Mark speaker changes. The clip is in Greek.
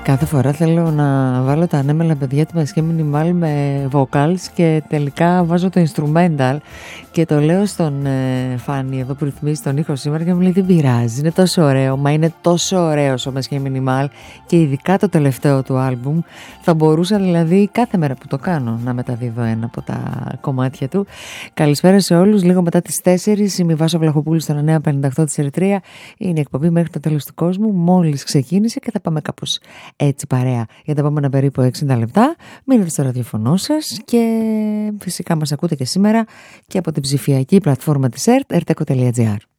Speaker 1: Κάθε φορά θέλω να βάλω τα ανέμελα παιδιά του Μασχέ Μινιμάλ με vocals και τελικά βάζω το instrumental και το λέω στον Φάνη εδώ που ρυθμίζει τον ήχο σήμερα και μου λέει δεν πειράζει, είναι τόσο ωραίο, μα είναι τόσο ωραίος ο Μασχέ Μινιμάλ και ειδικά το τελευταίο του άλμπουμ. Θα μπορούσα δηλαδή κάθε μέρα που το κάνω να μεταδίδω ένα από τα κομμάτια του. Καλησπέρα σε όλους, λίγο μετά τις 4 είμαι η Βάσο Βλαχοπούλου στον 958 της Ερυθρία. Είναι η εκπομπή μέχρι το τέλος του κόσμου, μόλις ξεκίνησε και θα πάμε κάπως έτσι παρέα για τα επόμενα περίπου 60 λεπτά. Μείνετε στο ραδιοφωνό σας και φυσικά μας ακούτε και σήμερα και από την ψηφιακή πλατφόρμα της ΕΡΤ, erteco.gr.